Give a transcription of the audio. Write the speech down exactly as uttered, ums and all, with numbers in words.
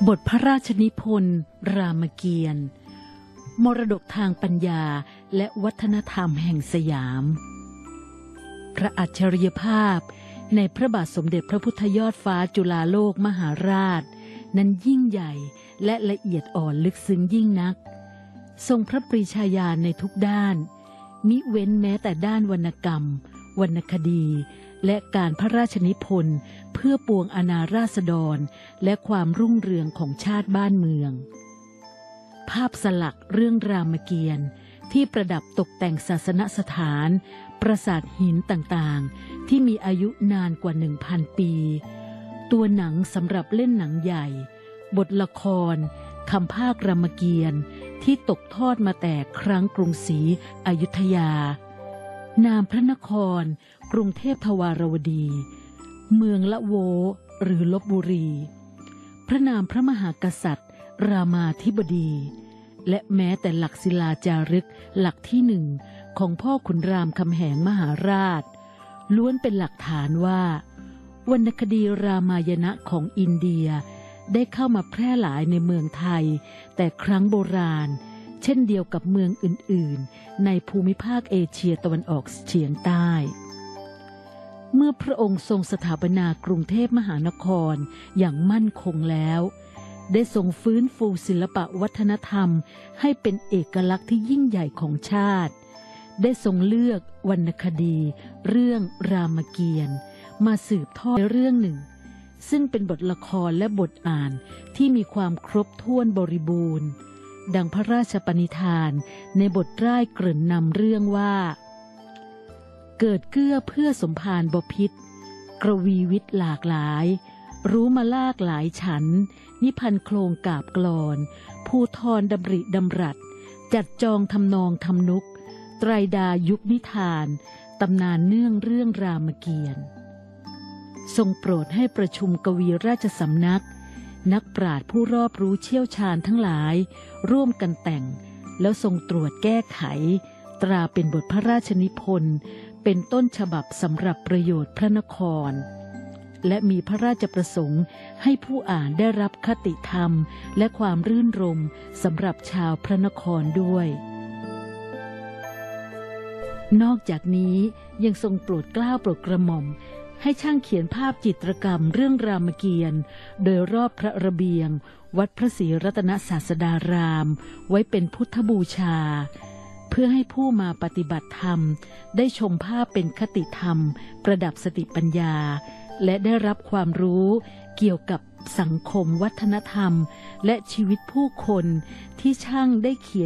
บทพระราชนิพนธ์รามเกียรติ์มรดกทางปัญญาและวัฒนธรรมแห่งสยามพระอัจฉริยภาพในพระบาทสมเด็จพระพุทธยอดฟ้าจุฬาโลกมหาราชนั้นยิ่งใหญ่และละเอียดอ่อนลึกซึ้งยิ่งนักทรงพระปรีชาญาณในทุกด้านมิเว้นแม้แต่ด้านวรรณกรรมวรรณคดีและการพระราชนิพนธ์เพื่อปวงอาณาราษฎรและความรุ่งเรืองของชาติบ้านเมืองภาพสลักเรื่องรามเกียรติ์ที่ประดับตกแต่งศาสนสถานปราสาทหินต่างๆที่มีอายุนานกว่า หนึ่งพัน ปีตัวหนังสำหรับเล่นหนังใหญ่บทละครคำภาครามเกียรติ์ที่ตกทอดมาแต่ครั้งกรุงศรีอยุธยานามพระนครกรุงเทพทวารวดีเมืองละโวหรือลพบุรีพระนามพระมหากษัตริย์รามาธิบดีและแม้แต่หลักศิลาจารึกหลักที่หนึ่งของพ่อขุนรามคำแหงมหาราชล้วนเป็นหลักฐานว่าวรรณคดีรามายณะของอินเดียได้เข้ามาแพร่หลายในเมืองไทยแต่ครั้งโบราณเช่นเดียวกับเมืองอื่นๆในภูมิภาคเอเชียตะวันออกเฉียงใต้เมื่อพระองค์ทรงสถาปนากรุงเทพมหานครอย่างมั่นคงแล้วได้ทรงฟื้นฟูศิลปวัฒนธรรมให้เป็นเอกลักษณ์ที่ยิ่งใหญ่ของชาติได้ทรงเลือกวรรณคดีเรื่องรามเกียรติ์มาสืบทอดเรื่องหนึ่งซึ่งเป็นบทละครและบทอ่านที่มีความครบถ้วนบริบูรณ์ดังพระราชปณิธานในบทร่ายเกริ่นนำเรื่องว่าเกิดเกื้อเพื่อสมภารบพิตรกระวีวิทย์หลากหลายรู้มาลากหลายฉันนิพันธ์โครงกาบกลอนภูทรดำริดำรัสจัดจองทำนองทำนุกไตรดายุคนิทานตำนานเนื่องเรื่องรามเกียรติ์ทรงโปรดให้ประชุมกวีราชสำนักนักปราชญ์ผู้รอบรู้เชี่ยวชาญทั้งหลายร่วมกันแต่งแล้วทรงตรวจแก้ไขตราเป็นบทพระราชนิพนธ์เป็นต้นฉบับสำหรับประโยชน์พระนครและมีพระราชประสงค์ให้ผู้อ่านได้รับคติธรรมและความรื่นรมย์สำหรับชาวพระนครด้วยนอกจากนี้ยังทรงโปรดเกล้าโปรดกระหม่อมให้ช่างเขียนภาพจิตรกรรมเรื่องรามเกียรติ์โดยรอบพระระเบียงวัดพระศรีรัตนศาสดารามไว้เป็นพุทธบูชาเพื่อให้ผู้มาปฏิบัติธรรมได้ชมภาพเป็นคติธรรมประดับสติปัญญาและได้รับความรู้เกี่ยวกับสังคมวัฒนธรรมและชีวิตผู้คนที่ช่างได้เขียน